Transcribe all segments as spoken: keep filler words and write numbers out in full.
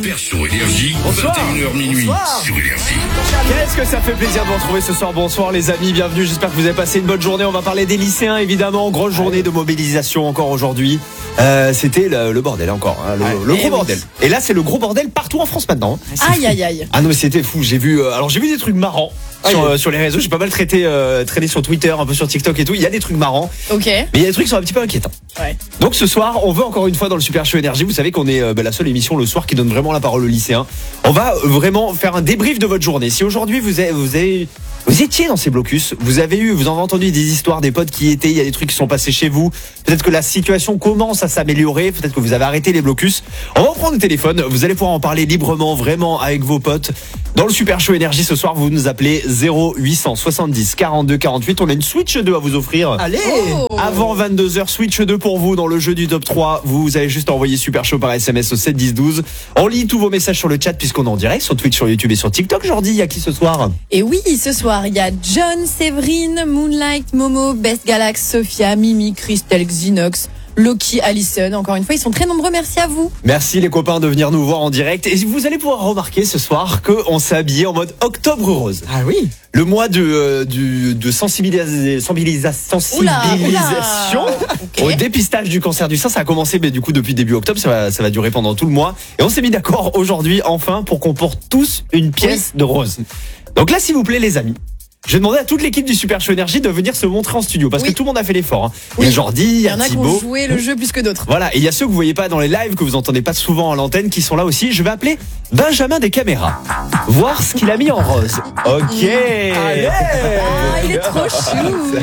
Super Show Énergie, Bonsoir. vingt et une heures minuit Bonsoir. sur Énergie. Qu'est-ce que ça fait plaisir de vous retrouver ce soir. Bonsoir les amis, bienvenue. J'espère que vous avez passé une bonne journée. On va parler des lycéens évidemment. Grosse journée de mobilisation encore aujourd'hui. Euh, C'était le, le bordel encore, hein, le, le gros Eh oui. bordel. Et là c'est le gros bordel partout en France maintenant. Aïe aïe aïe. Ah non mais c'était fou. J'ai vu. euh, alors j'ai vu des trucs marrants sur, euh, sur les réseaux. J'ai pas mal traité, euh, traîné sur Twitter, un peu sur TikTok et tout. Il y a des trucs marrants, Ok. mais il y a des trucs qui sont un petit peu inquiétants. Ouais. Donc ce soir, on veut encore une fois dans le Super Show Énergie. Vous savez qu'on est euh, bah, la seule émission le soir qui donne vraiment la parole aux lycéens. On va euh, vraiment faire un débrief de votre journée. Si aujourd'hui vous avez, vous avez, vous étiez dans ces blocus, vous avez eu, vous en avez entendu des histoires des potes qui y étaient, il y a des trucs qui sont passés chez vous. Peut-être que la situation commence à s'améliorer. Peut-être que vous avez arrêté les blocus. On va reprendre le téléphone. Vous allez pouvoir en parler librement, vraiment avec vos potes. Dans le Super Show Énergie ce soir, vous nous appelez zéro huit cent soixante-dix quarante-deux quarante-huit. On a une Switch deux à vous offrir. Allez. Oh. Avant vingt-deux heures, Switch deux pour vous dans le jeu du top trois. Vous avez juste envoyé Super Show par S M S au sept dix douze. On lit tous vos messages sur le chat puisqu'on est en direct sur Twitch, sur YouTube et sur TikTok. Jordi, il y a qui ce soir? Et oui, ce soir, il y a John, Séverine, Moonlight, Momo, Best Galax, Sophia, Mimi, Christelle, Xinox, Loki, Allison. Encore une fois, ils sont très nombreux. Merci à vous. Merci les copains de venir nous voir en direct. Et vous allez pouvoir remarquer ce soir qu'on s'est habillé en mode Octobre Rose. Ah oui. Le mois de, euh, du, de sensibilis- sensibilisa- Oula, sensibilisation oula. Ok. au dépistage du cancer du sein. Ça a commencé mais du coup depuis début octobre, ça va, ça va durer pendant tout le mois. Et on s'est mis d'accord aujourd'hui enfin pour qu'on porte tous une pièce de rose. Donc là s'il vous plaît les amis, je vais demander à toute l'équipe du Super Show Énergie de venir se montrer en studio parce Oui. que tout le monde a fait l'effort. Hein. Oui. Il y a Jordi, il Il y y a en a qui ont Thibaut. joué le jeu plus que d'autres. Voilà, et il y a ceux que vous voyez pas dans les lives, que vous entendez pas souvent à l'antenne, qui sont là aussi. Je vais appeler Benjamin des caméras. Voir ce qu'il a mis en rose. Ok. Allez. Ah, il est trop chou.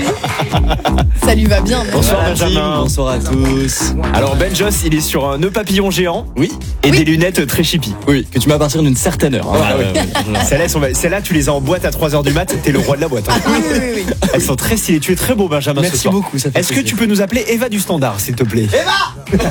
Ça lui va bien. non Bonsoir Voilà, Benjamin. team, bonsoir à tous. Alors Benjos, il est sur un nœud papillon géant Oui. et Oui. des lunettes très chippy. Oui, que tu mets à partir d'une certaine heure. hein. Ah ouais. Celle-là, on va- celle-là, tu les as en boîte à trois heures du mat, t'es le roi de la boîte. hein. Oui, oui, oui, oui. Elles sont très stylées, tu es très beau Benjamin ce Merci soir. beaucoup, ça fait Est-ce que plaisir. tu peux nous appeler Eva du Standard, s'il te plaît? Eva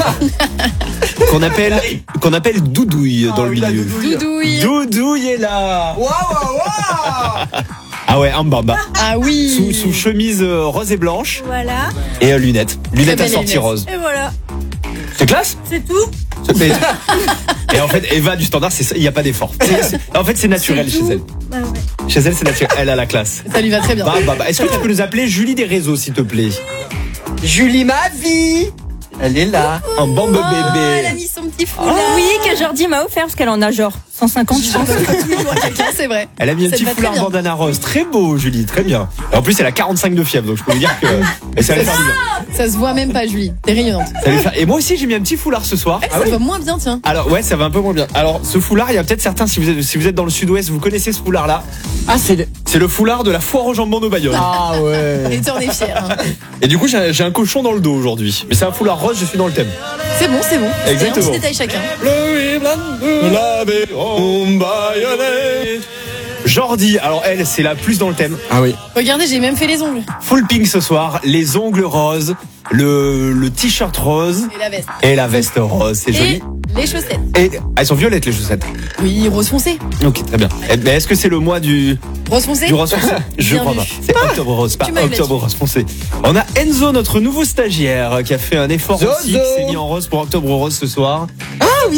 Qu'on appelle, qu'on appelle Doudouille dans le milieu. Doudouille. Doudouille est là. Waouh, waouh, waouh. Ah ouais, un bamba. Ah oui. Sous, sous chemise euh, rose et blanche Voilà, et euh, lunettes. Lunettes belle assorties lunettes. rose. et voilà, C'est classe. c'est tout. Mais- Et en fait, Eva du Standard, c'est ça, il n'y a pas d'effort. C'est- c'est- En fait, c'est naturel C'est chez tout. elle. Bah ouais. Chez elle, c'est naturel. Elle a la classe. Ça lui va très bien. Bah, bah, bah. Est-ce que tu peux nous appeler Julie des réseaux, s'il te plaît? Julie, ma vie. Elle est là. Un bambe Oh, elle a bébé. mis son petit foulard. Oui, que Jordi m'a offert parce qu'elle en a genre cent cinquante, je pense. Quelqu'un, c'est vrai. Elle a mis un Ça petit te va foulard très bien. bandana rose. Très beau, Julie. Très bien. Et en plus, elle a quarante-cinq de fièvre, donc je peux vous dire que. Et ça va lui faire du bien. Ça se voit même pas, Julie. T'es rayonnante. Ça va lui faire- Et moi aussi, j'ai mis un petit foulard ce soir. Ça va moins bien, tiens. Alors ouais, ça va un peu moins bien. Alors ce foulard, il y a peut-être certains, si vous êtes, si vous êtes dans le sud-ouest, vous connaissez ce foulard-là. Ah, c'est le... C'est le foulard de la foire aux jambons de Bayonne. Ah ouais. Et tu en es fier. hein. Et du coup, j'ai un- j'ai un cochon dans le dos aujourd'hui. Mais c'est un foulard rose, je suis dans le thème. C'est bon, c'est bon. Exactement. C'est un petit détail chacun. Le blanc de la Bayonne bayonnaise. Jordi, alors elle, c'est la plus dans le thème. Ah oui. Regardez, j'ai même fait les ongles. Full pink ce soir, les ongles roses, le, le t-shirt rose Et la veste. et la veste rose. C'est Et joli. les chaussettes. Et ah, elles sont violettes les chaussettes. Oui, rose foncé. Ok, très bien. Eh, Mais est-ce que c'est le mois du, Rose foncé. du rose foncé? Je Bien crois vu. pas. C'est octobre rose, pas Tu m'as eu octobre rose foncé. On a Enzo, notre nouveau stagiaire, qui a fait un effort Zozo. aussi, qui s'est mis en rose pour octobre rose ce soir. Ah oui.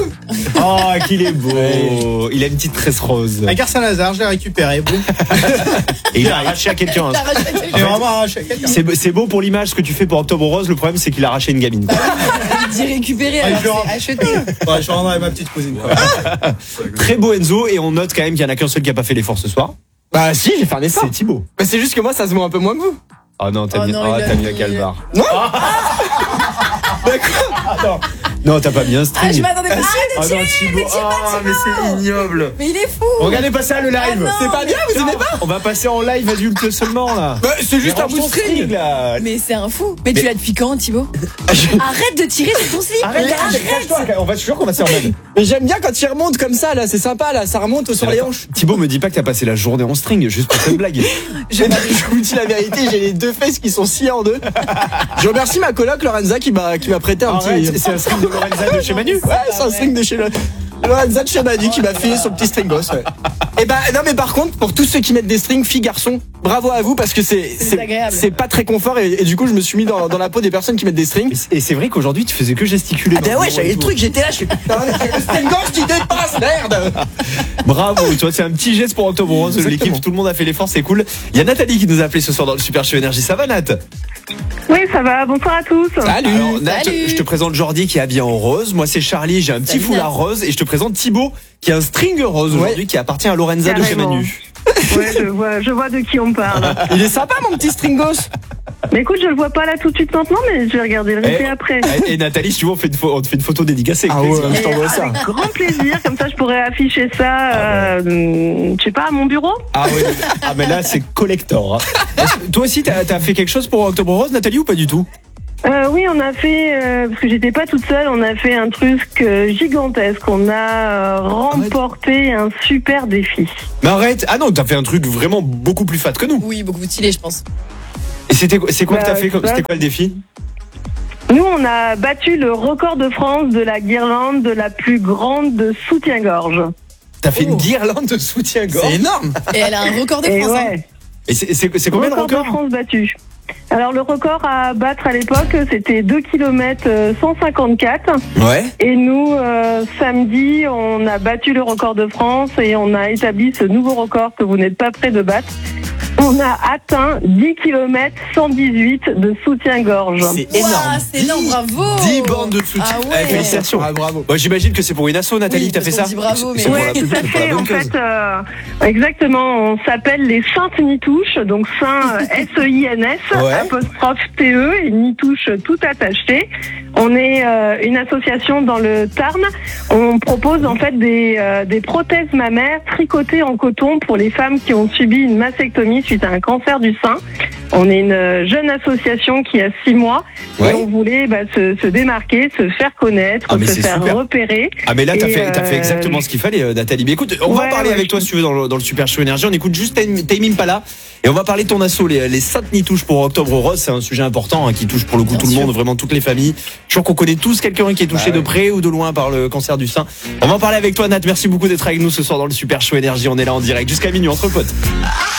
Oh, qu'il est beau. Il a une petite tresse rose. Avec Saint-Lazare, je l'ai récupéré. Boum. Et il a arraché à quelqu'un. hein. T'as arraché quelqu'un. J'ai vraiment arraché à quelqu'un. C'est c'est beau pour l'image ce que tu fais pour octobre rose. Le problème, c'est qu'il a arraché une gamine. Il dit récupérer, Ah, alors je c'est acheter. Ouais, je rendrai ma petite cousine. quoi. Très beau Enzo, et on note quand même qu'il y en a qu'un seul qui a pas fait l'effort ce soir. Bah si, j'ai fait un effort. C'est Thibaut. Mais c'est juste que moi, ça se voit un peu moins que vous. Oh non, t'as Oh mis, non, oh, il a t'as mis mis- un calbar. Non. D'accord. Non, t'as pas mis un Ah, string. je m'attendais pas. Oh non, Thibaut. Ah, mais c'est ignoble. Mais il est fou. Regardez passer à le live. Ah non, C'est pas bien, vous aimez pas? On va passer en live adulte seulement là. Bah c'est juste Mais un bout de range ton string. là. Mais c'est un fou. Mais tu l'as depuis quand, Thibaut? Je- Arrête de tirer sur ton slip. Arrête, arrête, cache-toi, on va toujours qu'on va se remettre. Mais j'aime bien quand il remonte comme ça là, c'est sympa là, ça remonte sur les hanches. Thibaut me dit pas que t'as passé la journée en string, juste pour cette blague. Je, je vous dis la vérité, j'ai les deux fesses qui sont sciées en deux. Je remercie ma coloc Lorenza qui m'a qui m'a prêté un Arrête, petit. c'est un string de Lorenza de chez Manu. Ouais, c'est un string de chez le. Lorenza de chez Manu qui m'a filé son petit string boss. Ouais. Et bah non mais par contre pour tous ceux qui mettent des strings filles garçons, bravo à vous parce que c'est c'est agréable. c'est pas très confort et, et du coup je me suis mis dans, dans la peau des personnes qui mettent des strings. Et c'est- Et c'est vrai qu'aujourd'hui, tu faisais que gesticuler. Ah dans bah le ouais, bureau j'avais et le tout. truc, j'étais là, je suis putain, le string gauche qui dépasse, merde. Bravo, toi c'est un petit geste pour Octobre Rose de Exactement. l'équipe, tout le monde a fait l'effort, c'est cool. Il y a Nathalie qui nous a appelé ce soir dans le Super Show Énergie. Ça va Nat? Oui, ça va. Bonsoir à tous. Salut. Alors Nat, Salut. je te présente Jordi qui est habillé en rose. Moi c'est Charlie, j'ai un petit Salut, foulard Nat. rose. Et je te présente Thibaut qui a un string rose Ouais. aujourd'hui qui appartient à Lorenza de chez Carrément. Manu. Ouais, je vois, je vois de qui on parle. Il est sympa mon petit string gauche. Mais écoute, je le vois pas là tout de suite maintenant, mais je vais regarder le replay Eh, après. Et, et Nathalie, si tu veux, on, fait une pho- on te fait une photo dédicacée. avec Ah ouais, plaisir. je t'envoie ça. Avec grand plaisir, comme ça je pourrais afficher ça, euh, je sais pas, à mon bureau. Ah ouais, ah mais là c'est collector. hein. Est-ce que toi aussi t'as as fait quelque chose pour Octobre Rose, Nathalie, ou pas du tout? Euh, oui, on a fait, euh, parce que j'étais pas toute seule, on a fait un truc euh, gigantesque. On a euh, remporté un super défi. Mais arrête, ah non, t'as fait un truc vraiment beaucoup plus fat que nous. Oui, beaucoup plus stylé, je pense. Et c'était quoi- c'est quoi que Bah, t'as fait comme- ça- C'était quoi le défi? Nous, on a battu le record de France de la guirlande de la plus grande de soutien-gorge. T'as fait Oh. une guirlande de soutien-gorge. C'est énorme. Et elle a un record de Et France. hein. ouais. Et c'est c'est- c'est combien de record de records? France battu. Alors le record à battre à l'époque, c'était deux kilomètres cent cinquante-quatre. Ouais. Et nous, euh, samedi, on a battu le record de France et on a établi ce nouveau record que vous n'êtes pas prêt de battre. On a atteint dix kilomètres cent dix-huit de soutien-gorge. C'est Ouah, énorme. c'est énorme, bravo. dix bandes de soutien. Ah Eh, ouais. félicitations. Ah, bravo. Moi j'imagine que c'est pour une asso, Nathalie, Oui, que t'as fait parce ça. qu'on dit bravo, mais C'est pour Ouais, la- tout à pour la fait. bonne En cause. fait, euh, exactement, on s'appelle les Saintes Nitouches, donc Saint S E I N S Ouais. apostrophe T E et Nitouche tout attaché. On est euh, une association dans le Tarn. On propose en fait des euh, des prothèses mammaires tricotées en coton pour les femmes qui ont subi une mastectomie suite à un cancer du sein. On est une jeune association qui a six mois Ouais. et on voulait bah, se, se démarquer, se faire connaître, Ah, mais se c'est faire super. repérer. Ah mais là t'as Et, fait, t'as fait euh, exactement ce qu'il fallait, euh, Nathalie. Mais écoute, on va Ouais, parler ouais, avec je- toi si tu veux dans le, dans le Super Show Énergie. On écoute juste Time Time Impala et on va parler de ton asso, les, les Saintes Nitouches pour Octobre Rose. C'est un sujet important hein, qui touche pour le coup Bien tout le sûr. monde, vraiment toutes les familles. Je suis sûr qu'on connaît tous quelqu'un qui est touché Bah ouais. de près ou de loin par le cancer du sein. On va en parler avec toi, Nat. Merci beaucoup d'être avec nous ce soir dans le Super Show Énergie. On est là en direct jusqu'à minuit entre potes.